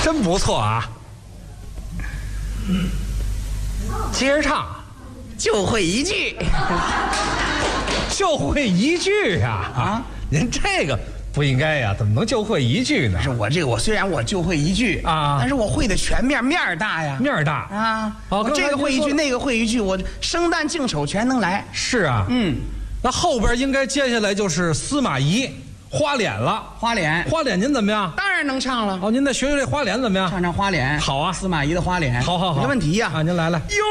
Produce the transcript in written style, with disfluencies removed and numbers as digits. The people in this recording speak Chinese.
真不错啊。接着唱， 就会一句。 就会一句呀啊！您这个不应该呀，怎么能就会一句呢？ 是我这个，我虽然我就会一句啊， 但是我会的全面大呀， 面大啊。 好， 我这个会一句，那个会一句，我生旦净丑全能来。 是啊，那后边应该接下来就是司马懿花脸了。 花脸， 花脸您怎么样？ 当然能唱了。 哦，您再学学这花脸怎么样？ 唱花脸。 好啊， 司马懿的花脸。 好， 没问题呀。 啊，您来。